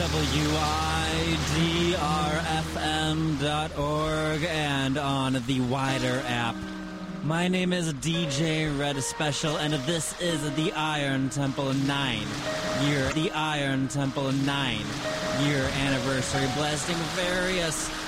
WIDRFM.org and on the Wider app. My name is DJ Red Special, and this is the Iron Temple 9-year anniversary, blasting various